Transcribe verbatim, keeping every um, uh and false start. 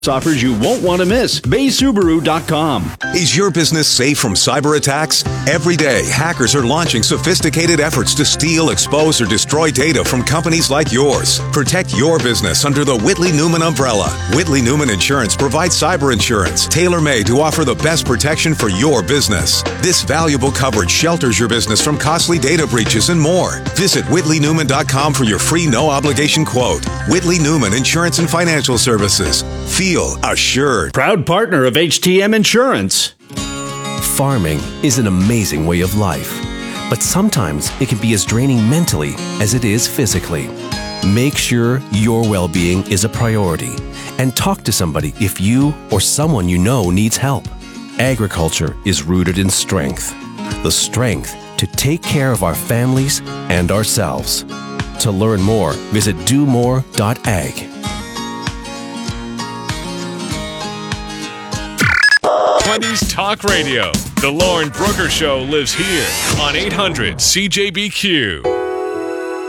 Offers you won't want to miss. Bay Subaru dot com. Is your business safe from cyber attacks? Every day, hackers are launching sophisticated efforts to steal, expose, or destroy data from companies like yours. Protect your business under the Whitley Newman umbrella. Whitley Newman Insurance provides cyber insurance, tailor-made to offer the best protection for your business. This valuable coverage shelters your business from costly data breaches and more. Visit Whitley Newman dot com for your free no-obligation quote. Whitley Newman Insurance and Financial Services. Feel assured. Proud partner of H T M Insurance. Farming is an amazing way of life, but sometimes it can be as draining mentally as it is physically. Make sure your well-being is a priority and talk to somebody if you or someone you know needs help. Agriculture is rooted in strength, the strength to take care of our families and ourselves. To learn more, visit do more dot ag. twenties Talk Radio. The Lauren Brooker Show lives here on eight hundred C J B Q.